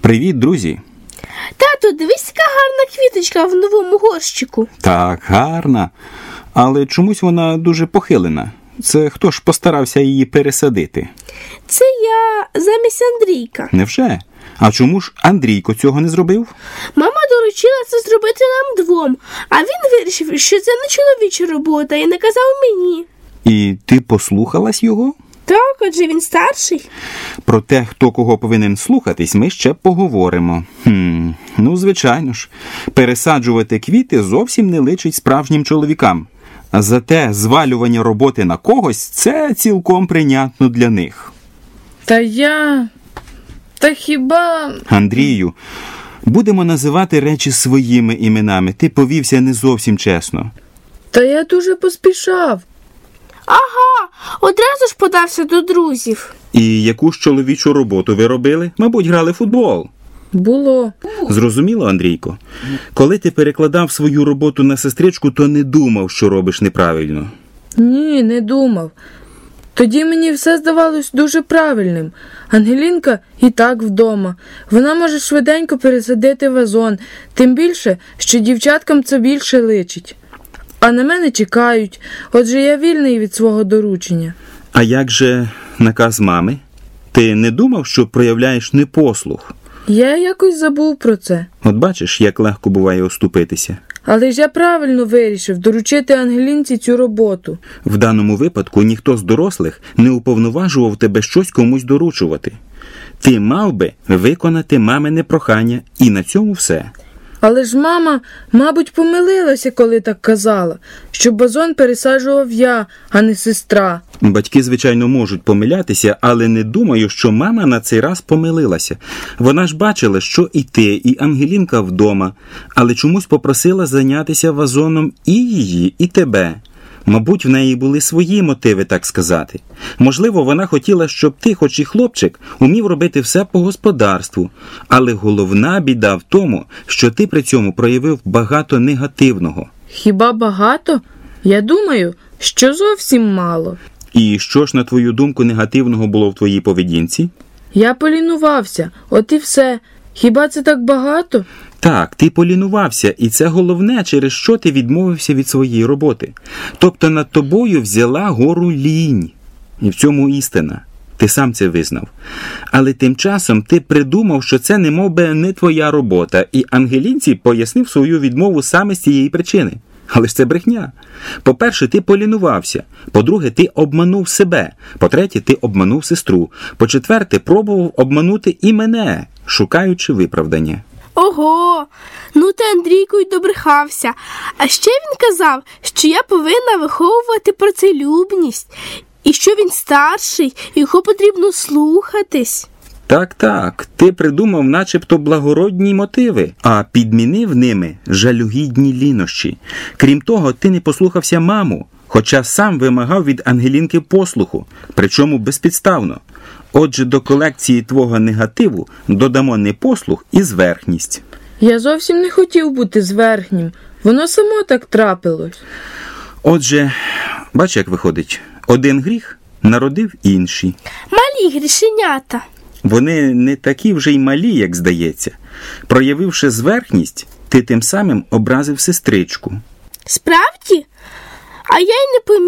Привіт, друзі! Тату, дивись, яка гарна квіточка в новому горщику. Так, гарна, але чомусь вона дуже похилена. Це хто ж постарався її пересадити? Це я замість Андрійка. Невже? А чому ж Андрійко цього не зробив? Мама доручила це зробити нам двом, а він вирішив, що це не чоловіча робота і наказав мені. І ти послухалась його? Так, адже він старший. Про те, хто кого повинен слухатись, ми ще поговоримо. Ну, звичайно ж, пересаджувати квіти зовсім не личить справжнім чоловікам. А зате звалювання роботи на когось – це цілком прийнятно для них. Та хіба... Андрію, будемо називати речі своїми іменами. Ти повівся не зовсім чесно. Та я дуже поспішав. Ага, одразу ж подався до друзів. І яку ж чоловічу роботу ви робили? Мабуть, грали в футбол. Було. Зрозуміло, Андрійко? Коли ти перекладав свою роботу на сестричку, то не думав, що робиш неправильно. Ні, не думав. Тоді мені все здавалось дуже правильним. Ангелінка і так вдома. Вона може швиденько пересадити вазон, тим більше, що дівчаткам це більше личить. А на мене чекають, отже я вільний від свого доручення. А як же наказ мами? Ти не думав, що проявляєш непослух? Я якось забув про це. От бачиш, як легко буває оступитися. Але ж я правильно вирішив доручити Ангелінці цю роботу. В даному випадку ніхто з дорослих не уповноважував тебе щось комусь доручувати. Ти мав би виконати мамине прохання, і на цьому все. Але ж мама, мабуть, помилилася, коли так казала, що вазон пересаджував я, а не сестра. Батьки, звичайно, можуть помилятися, але не думаю, що мама на цей раз помилилася. Вона ж бачила, що і ти, і Ангелінка вдома, але чомусь попросила зайнятися вазоном і її, і тебе. Мабуть, в неї були свої мотиви, так сказати. Можливо, вона хотіла, щоб ти, хоч і хлопчик, умів робити все по господарству. Але головна біда в тому, що ти при цьому проявив багато негативного. Хіба багато? Я думаю, що зовсім мало. І що ж, на твою думку, негативного було в твоїй поведінці? Я полінувався, от і все. Хіба це так багато? Так, ти полінувався, і це головне, через що ти відмовився від своєї роботи. Тобто над тобою взяла гору лінь. І в цьому істина. Ти сам це визнав. Але тим часом ти придумав, що це немов би не твоя робота, і Ангелінці пояснив свою відмову саме з цієї причини. Але ж це брехня. По-перше, ти полінувався. По-друге, ти обманув себе. По-третє, ти обманув сестру. По-четверте, пробував обманути і мене, шукаючи виправдання. Ого, ну ти, Андрійку, й добрехався. А ще він казав, що я повинна виховувати працелюбність, і що він старший, і його потрібно слухатись. Так, ти придумав начебто благородні мотиви, а підмінив ними жалюгідні лінощі. Крім того, ти не послухався маму, хоча сам вимагав від Ангелінки послуху, причому безпідставно. Отже, до колекції твого негативу додамо непослух і зверхність. Я зовсім не хотів бути зверхнім. Воно само так трапилось. Отже, бач, як виходить, один гріх народив інший. Малі грішенята. Вони не такі вже й малі, як здається. Проявивши зверхність, ти тим самим образив сестричку. Справді? А я й не помітила.